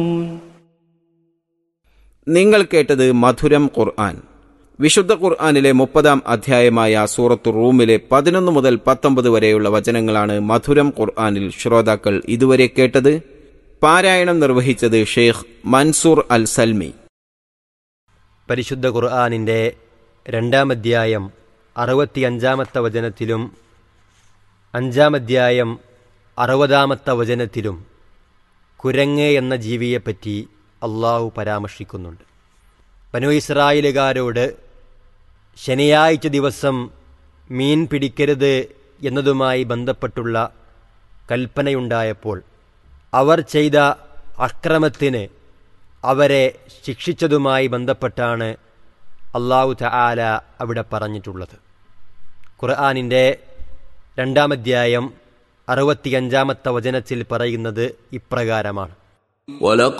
നിങ്ങൾ കേട്ടത് മധുരം ഖുർആൻ. വിശുദ്ധ ഖുർആനിലെ 30-ാം അധ്യായമായ സൂറത്തു റൂമിലെ 11 മുതൽ 19 വരെയുള്ള വചനങ്ങളാണ് മധുരം ഖുർആനിൽ ശ്രോതാക്കൾ ഇതുവരെ കേട്ടത്. പാരായണം നിർവഹിച്ചത് ഷെയ്ഖ് മൻസൂർ അൽ സൽമി. പരിശുദ്ധ ഖുർആനിൻ്റെ 2-ാം അധ്യായം 65-ാമത്തെ വചനത്തിലും 5-ാം അധ്യായം 60-ാമത്തെ വചനത്തിലും കുരങ്ങ് എന്ന ജീവിയെപ്പറ്റി അള്ളാഹു പരാമർശിക്കുന്നുണ്ട്. ബനൂ ഇസ്രായേലുകാരോട് ശനിയാഴ്ച ദിവസം മീൻ പിടിക്കരുത് എന്നതുമായി ബന്ധപ്പെട്ടുള്ള കൽപ്പനയുണ്ടായപ്പോൾ അവർ ചെയ്ത അക്രമത്തിന് അവരെ ശിക്ഷിച്ചതുമായി ബന്ധപ്പെട്ടാണ് അല്ലാഹു തആല അവിടെ പറഞ്ഞിട്ടുള്ളത്. ഖുർആനിൻ്റെ 2-ാം അധ്യായം 65-ാമത്തെ വചനത്തിൽ പറയുന്നത് ഇപ്രകാരമാണ്: